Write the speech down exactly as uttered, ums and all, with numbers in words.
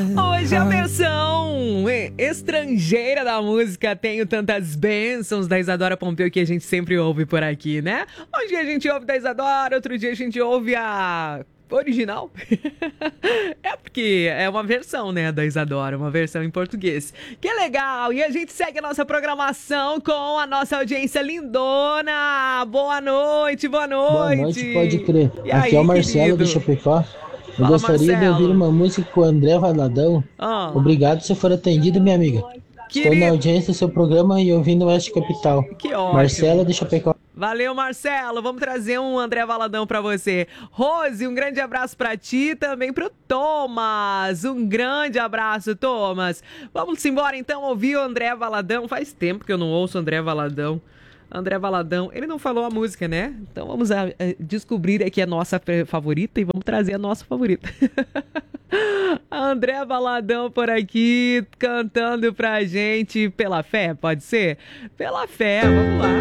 Hoje a versão estrangeira da música Tenho Tantas Bênçãos, da Isadora Pompeu, que a gente sempre ouve por aqui, né? Um dia a gente ouve da Isadora, outro dia a gente ouve a original. É porque é uma versão, né, da Isadora, uma versão em português. Que legal! E a gente segue a nossa programação com a nossa audiência lindona. Boa noite, boa noite. Boa noite, pode crer. E Aqui aí, é o Marcelo querido? de Chapecó. Eu Fala, gostaria Marcelo. de ouvir uma música com o André Valadão. Ah. Obrigado se for atendido, minha amiga. Estou Querido. na audiência do seu programa e ouvindo o Oeste Capital. Que ótimo. Marcelo de Chapecó. Valeu, Marcelo. Vamos trazer um André Valadão pra você. Rose, um grande abraço pra ti, também pro Thomas. Um grande abraço, Thomas. Vamos embora então ouvir o André Valadão. Faz tempo que eu não ouço o André Valadão. André Valadão, ele não falou a música, né? Então vamos a, a descobrir aqui a nossa favorita e vamos trazer a nossa favorita. André Valadão por aqui, cantando pra gente Pela Fé, pode ser? Pela Fé, vamos lá.